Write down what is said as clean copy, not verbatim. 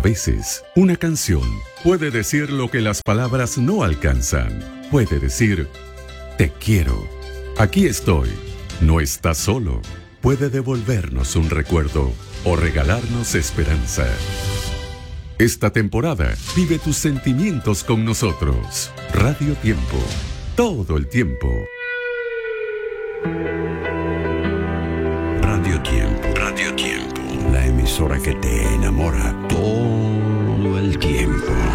veces, una canción puede decir lo que las palabras no alcanzan. Puede decir, te quiero, aquí estoy, no estás solo. Puede devolvernos un recuerdo o regalarnos esperanza. Esta temporada, vive tus sentimientos con nosotros. Radio Tiempo, todo el tiempo. Radio Tiempo, la emisora que te enamora todo el tiempo.